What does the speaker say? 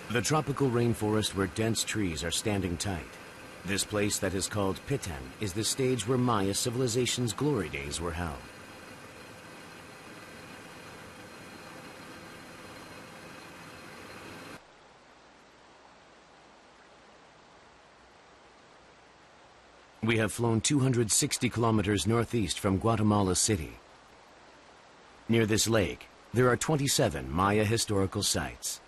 The tropical rainforest where dense trees are standing tight. This place that is called Pitan is the stage where Maya civilization's glory days were held. We have flown 260 kilometers northeast from Guatemala City. Near this lake, there are 27 Maya historical sites.